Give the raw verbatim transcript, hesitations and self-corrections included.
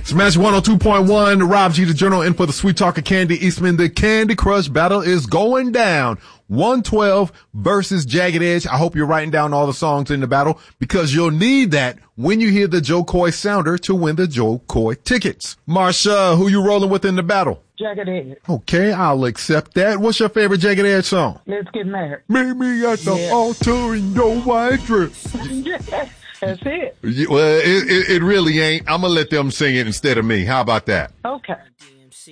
Smash one oh two point one, Rob G, the journal, in for the Sweet Talker Candy Eastman. The Candy Crush battle is going down. one twelve versus Jagged Edge. I hope you're writing down all the songs in the battle because you'll need that when you hear the Joe Coy sounder to win the Joe Coy tickets. Marsha, who you rolling with in the battle? Jagged Edge. Okay, I'll accept that. What's your favorite Jagged Edge song? Let's Get Married. Meet me at the yeah. altar in your white dress. Yeah. That's it. Well, it, it, it really ain't. I'm going to let them sing it instead of me. How about that? Okay.